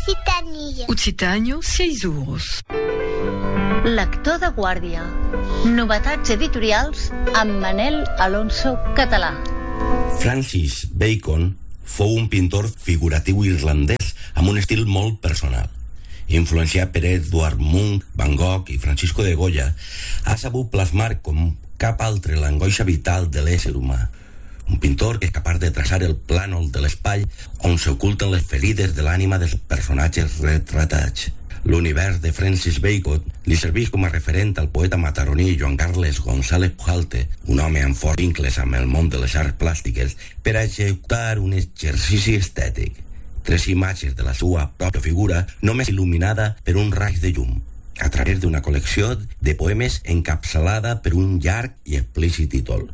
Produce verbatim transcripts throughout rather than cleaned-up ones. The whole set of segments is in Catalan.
Occitania. Occitânio, seis euros. Lector de guàrdia. Novetats editorials amb Manel Alonso Català. Francis Bacon fou un pintor figuratiu irlandès amb un estil molt personal. Influenciat per Edward Munch, Van Gogh i Francisco de Goya, ha sabut plasmar com cap altre l'angoixa vital de l'ésser humà. Un pintor que és capaç de traçar el plànol de l'espai on s'oculten les ferides de l'ànima dels personatges retratats. L'univers de Francis Bacon li serveix com a referent al poeta mataroní Joan Carles González Pujalte, un home amb forts vincles amb el món de les arts plàstiques, per a executar un exercici estètic. Tres imatges de la seva pròpia figura, només il·luminada per un raig de llum, a través d'una col·lecció de poemes encapçalada per un llarg i explícit títol.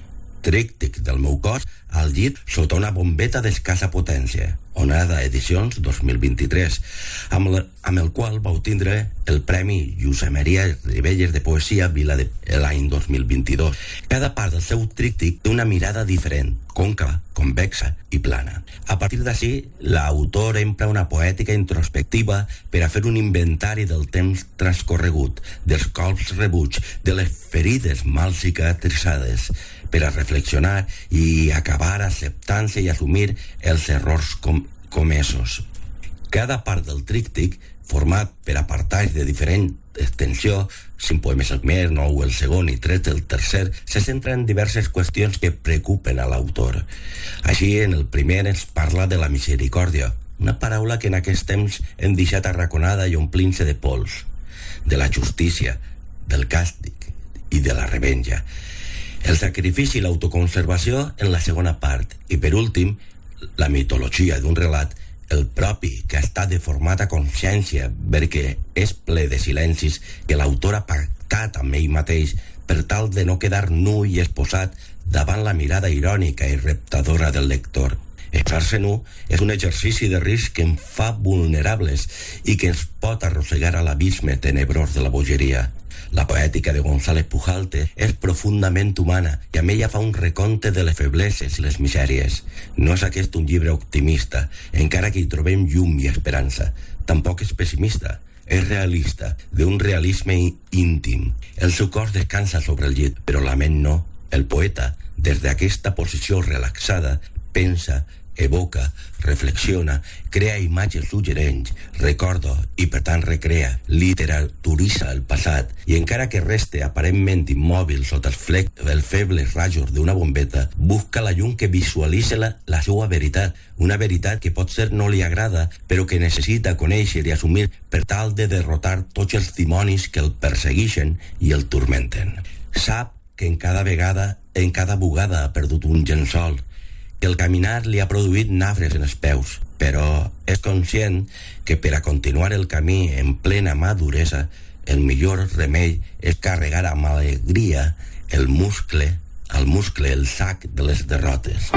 Tríptic del meu cos al llit sota una bombeta d'escassa potència, Onada Edicions dos mil vint-i-tres, amb, la, amb el qual va obtindre el Premi Josep Maria Ribelles de Poesia Vila de l'any dos mil vint-i-dos. Cada part del seu tríptic té una mirada diferent, còncava, convexa i plana. A partir d'ací, l'autor empra una poètica introspectiva per a fer un inventari del temps transcorregut, dels colps rebuts, de les ferides mal cicatritzades, per a reflexionar i acabar acceptant-se i assumir els errors com comesos. Cada part del tríptic, format per apartats de diferent extensió, cinc poemes el primer, nou el segon i tres el tercer, se centra en diverses qüestions que preocupen a l'autor. Així, en el primer ens parla de la misericòrdia, una paraula que en aquest temps hem deixat arraconada i omplint-se de pols, de la justícia, del càstig i de la revenja. El sacrifici i l'autoconservació en la segona part. I per últim, la mitologia d'un relat, el propi, que està deformat a consciència perquè és ple de silencis que l'autor ha pactat amb ell mateix per tal de no quedar nu i exposat davant la mirada irònica i reptadora del lector. Expressar-se nu és un exercici de risc que ens fa vulnerables i que ens pot arrossegar a l'abisme tenebrós de la bogeria. La poètica de González Pujalte és profundament humana i amb ella fa un recompte de les febleses i les misèries. No és aquest un llibre optimista, encara que hi trobem llum i esperança. Tampoc és pessimista, és realista, d'un realisme íntim. El seu cos descansa sobre el llit, però la ment no. El poeta, des d'aquesta posició relaxada, pensa, evoca, reflexiona, crea imatges suggerents, recorda i per tant recrea, literaturitza el passat i encara que reste aparentment immòbil sota els, flec, els febles rajos d'una bombeta, busca la llum que visualitza la, la seva veritat, una veritat que pot ser no li agrada però que necessita conèixer i assumir per tal de derrotar tots els dimonis que el persegueixen i el turmenten. Sap que en cada vegada, en cada bugada ha perdut un llençol, que el caminar li ha produït nafres en els peus, però és conscient que per a continuar el camí en plena maduresa, el millor remei és carregar amb alegria el muscle, el muscle, el sac de les derrotes.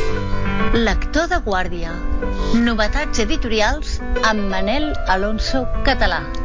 Lector de guàrdia. Novetats editorials amb Manel Alonso Català.